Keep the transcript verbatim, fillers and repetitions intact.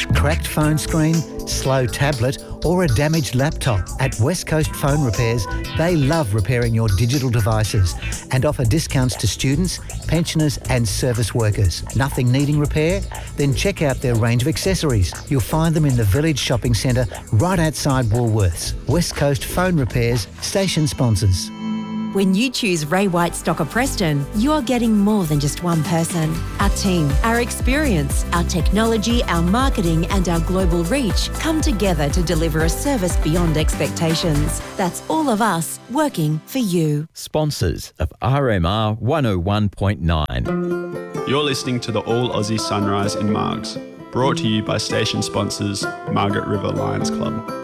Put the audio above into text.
Cracked phone screen, slow tablet or a damaged laptop? At West Coast Phone Repairs, they love repairing your digital devices and offer discounts to students, pensioners and service workers. Nothing needing repair? Then check out their range of accessories. You'll find them in the Village Shopping Centre right outside Woolworths. West Coast Phone Repairs, station sponsors. When you choose Ray White Stocker Preston, you're getting more than just one person. Our team, our experience, our technology, our marketing and our global reach come together to deliver a service beyond expectations. That's all of us working for you. Sponsors of R M R one oh one point nine. You're listening to the All Aussie Sunrise in Margs, brought to you by station sponsors Margaret River Lions Club.